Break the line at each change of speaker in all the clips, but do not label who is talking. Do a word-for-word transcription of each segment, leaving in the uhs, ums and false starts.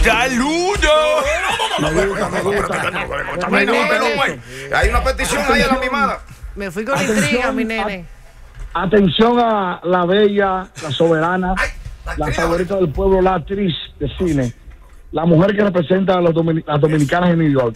¡Saludos!
Hay una petición ahí a la mimada.
Me fui con intriga, mi nene.
Atención a la bella, la soberana, la favorita del pueblo, la actriz de cine, la mujer que representa a los domin las dominicanas en New York.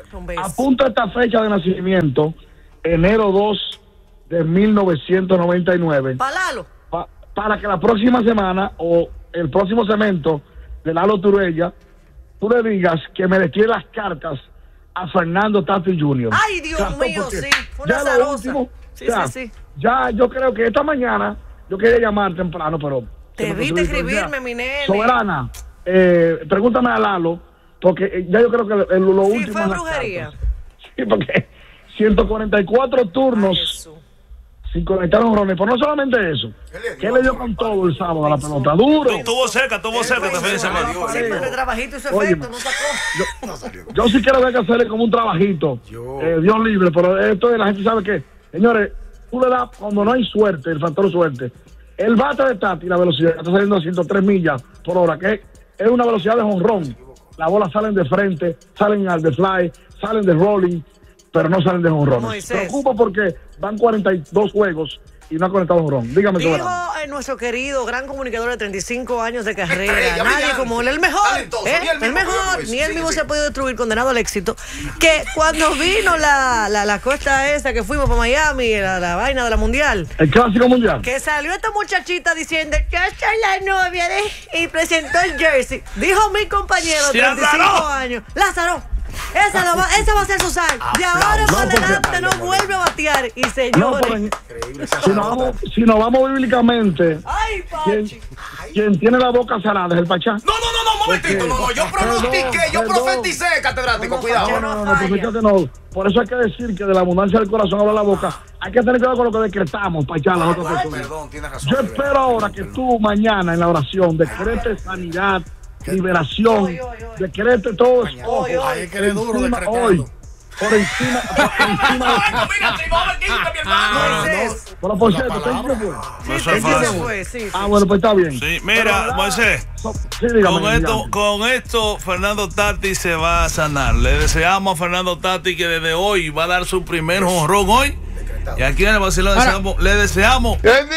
Apunta esta fecha de nacimiento, enero dos de mil novecientos noventa y nueve.
Palalo.
Pa para que la próxima semana o el próximo segmento de Lalo Turella, tú le digas que me le tire las cartas a Fernando Tati junior
Ay, Dios
o sea,
mío, sí. Fue una
ya
zarosa.
lo último,
Sí,
o sea,
sí, sí.
Ya yo creo que esta mañana yo quería llamar temprano, pero
Te viste escribirme, mi nene.
Soberana, eh, pregúntame a Lalo, porque eh, ya yo creo que el, lo
Sí,
último
fue
es las
brujería.
cartas. Sí, porque ciento cuarenta y cuatro turnos
Ay,
sin conectar un honrones, pero no solamente eso, que le dio con todo el sábado a la pelota, duro.
Estuvo cerca, estuvo cerca este fin de semana.
Sí, pero el trabajito hizo
Oye,
efecto, no sacó.
Yo, yo sí quiero ver que hacerle como un trabajito, eh, Dios libre, pero esto de la gente sabe que, señores, tú le das cuando no hay suerte, el factor suerte. El bate de Tati, la velocidad está saliendo a ciento tres millas por hora, que es una velocidad de jonrón. Las bolas salen de frente, salen al de fly, salen de rolling, pero no salen de jonrón. Preocupa porque van cuarenta y dos juegos y no ha conectado un ron. Dígame,
Dijo
Soberano.
eh, nuestro querido gran comunicador de treinta y cinco años de carrera,
Estrella,
nadie
brillante,
como él, el mejor,
talentoso,
¿eh?
ni él
el
mismo
mejor,
podía
ni
decir,
él
sí,
mismo
sí.
se ha podido destruir, condenado al éxito, que cuando vino la, la, la costa esa que fuimos para Miami, la, la vaina de la mundial,
El clásico mundial.
que salió esta muchachita diciendo, yo soy la novia de... y presentó el jersey, dijo mi compañero de treinta y cinco años, Lázaro, esa, no va, esa va a ser su sal. De ahora para adelante no vuelve a batear. Y
No,
señores.
pero, si, nos vamos, si nos vamos bíblicamente,
Ay,
quien,
Pachi.
quien tiene la boca salada es el Pachá.
No, no, no, no, momentito, no, no, yo pronostiqué, yo
Perdón.
profeticé, catedrático,
No, no,
cuidado.
No, no, no, no,
falla.
pues fíjate, no. Por eso hay que decir que de la abundancia del corazón habla la boca. Hay que tener cuidado con lo que decretamos, Pachá, las otras
Ay,
personas.
perdón, tienes razón.
Yo espero ahora que tú mañana en la oración decretes sanidad, liberación,
Hoy, hoy, hoy.
decretes todo
Mañana.
ojo,
Hoy, hoy.
Ay, es que eres duro
encima,
decretando.
hoy, por encima, por encima.
Ay, mira, si no me quita, mi hermano.
Moisés.
Pero por
La
cierto, ¿usted
palabra.
entiende?
No, eso
Sí,
es
sí, se
fácil.
fue, sí, sí.
Ah, bueno, pues está bien.
Sí, mira,
Pero,
Moisés.
so- sí, dígame,
Con esto,
dígame.
con esto, Fernando Tati se va a sanar. Le deseamos a Fernando Tati que desde hoy va a dar su primer jonrón hoy. Y aquí en el vacilón
Ahora-
deseamos- le deseamos.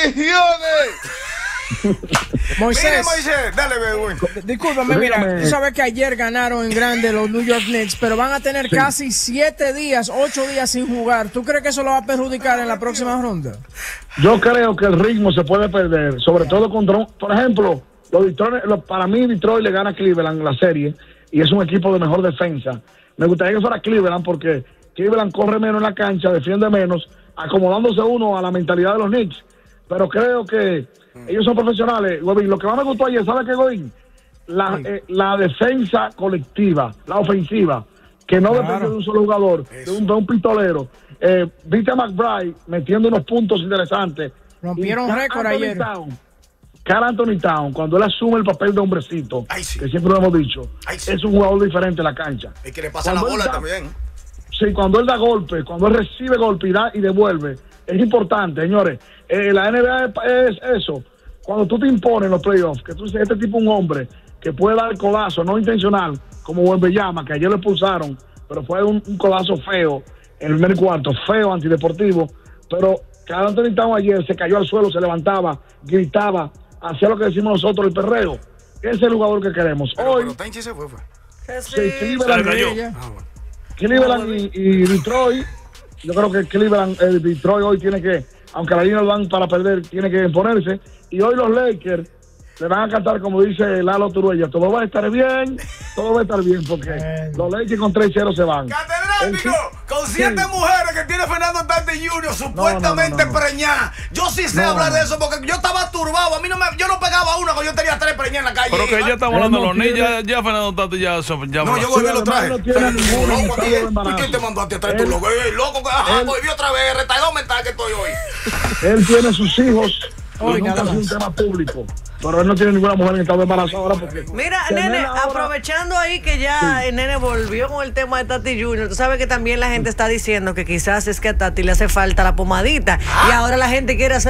Mire,
Moisés,
Moisés, dale, bebé.
discúlpame, mira,
Dígame.
tú sabes que ayer ganaron en grande los New York Knicks, pero van a tener casi siete días, ocho días sin jugar. ¿Tú crees que eso lo va a perjudicar en la próxima ronda?
Yo creo que el ritmo se puede perder, sobre todo contra un, por ejemplo, los Detroit, los- para mí Detroit le gana a Cleveland la serie y es un equipo de mejor defensa. Me gustaría que fuera Cleveland porque Cleveland corre menos en la cancha, defiende menos, acomodándose uno a la mentalidad de los Knicks. Pero creo que ellos son profesionales. Godín, lo que más me gustó ayer, ¿sabe qué, Godín? La, eh, la defensa colectiva, la ofensiva, que no
Claro.
depende de un solo jugador, de un, de un pistolero. Eh, viste a McBride metiendo unos puntos interesantes.
Rompieron
Y Karl
récord
Anthony
ayer.
Town, Karl Anthony Town, cuando él asume el papel de hombrecito,
Ay, sí.
que siempre lo hemos dicho,
Ay, sí.
es un jugador diferente en la cancha.
Es que le pasa la
Cuando él
bola
da-
también.
Sí, cuando él da golpe, cuando él recibe golpe y da y devuelve, es importante, señores. Eh, la N B A es, es eso. Cuando tú te impones en los playoffs, que tú dices, este tipo es un hombre que puede dar codazo, no intencional, como Wembanyama, que ayer lo expulsaron, pero fue un, un codazo feo en el primer cuarto, feo, antideportivo, pero Karl Anthony Towns ayer se cayó al suelo, se levantaba, gritaba, hacía lo que decimos nosotros, el perreo. Ese es el jugador que queremos.
Pero,
Hoy,
pero Tenchi se fue, fue.
sí,
Se
Cleveland,
le cayó.
Ella.
Ah, bueno.
Cleveland y, y Detroit, yo creo que Cleveland, eh, Detroit hoy tiene que, aunque la línea lo van para perder, tiene que imponerse. Y hoy los Lakers le van a cantar, como dice Lalo Turuella, todo va a estar bien, todo va a estar bien, porque
Bueno.
los Lakers con tres cero se van.
Catedrático,
El-
con siete
sí.
mujeres que tiene Fernando Tati junior supuestamente
no, no, no.
preñadas. Yo sí sé
No,
hablar
no.
de eso porque yo estaba turbado. A mí no me, yo no pegaba una cuando yo tenía tres preñadas en la calle.
Pero que ya estamos hablando de los
no
niños. Ya,
tiene-
ya Fernando Tati ya. ya
No, yo
Sí,
volví a lo
además
traje.
no tiene ningún
Loco,
estado
aquí,
de embarazo.
¿quién te mandó a ti a traer tu
Él-
loco? Ey, loco, que ajá,
él-
volví otra vez, retardado mental que estoy hoy.
Él tiene sus hijos,
Hoy
y nunca
nada
es un
más.
tema público, pero él no tiene ninguna mujer en estado de embarazo ahora porque...
Mira,
tener
nene,
ahora-
aprovechando ahí que ya el nene volvió con el tema de Tati junior, tú sabes que también la gente está diciendo que quizás es que a Tati le hace falta la pomadita y ahora la gente quiere hacer